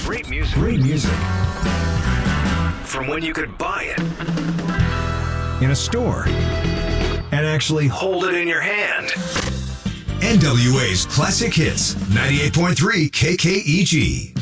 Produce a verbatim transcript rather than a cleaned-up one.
Great music. Great music. From when you could buy it in a store and actually hold it in your hand. N W A's Classic Hits, ninety-eight point three K K E G.